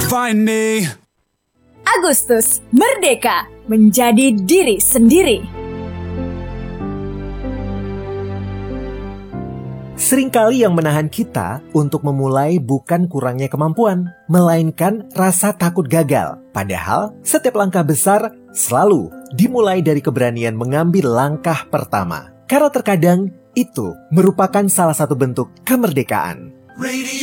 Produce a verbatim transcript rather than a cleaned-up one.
find me. Agustus Merdeka, menjadi diri sendiri. Seringkali yang menahan kita untuk memulai bukan kurangnya kemampuan, melainkan rasa takut gagal. Padahal setiap langkah besar selalu dimulai dari keberanian mengambil langkah pertama. Karena terkadang itu merupakan salah satu bentuk kemerdekaan.